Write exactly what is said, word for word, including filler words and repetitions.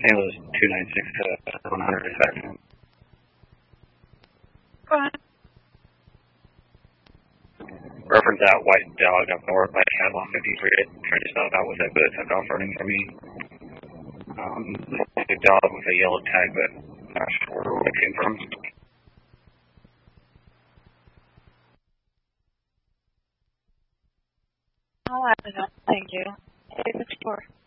Saint Louis two ninety-six to one hundred a second. Go ahead. Reference that white dog up north by Catalan fifty-three. Trying to stop out with that, but it took off running for me. Um, a dog with a yellow tag, but not sure where it came from. I'll add it up. Thank you. Eight six four.